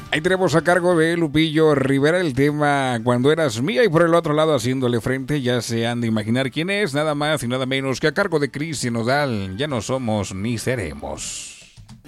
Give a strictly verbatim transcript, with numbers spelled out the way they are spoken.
Ahí tenemos a cargo de Lupillo Rivera el tema Cuando eras mía, y por el otro lado haciéndole frente ya se han de imaginar quién es, nada más y nada menos que a cargo de Cristian Nodal, Ya no somos ni seremos.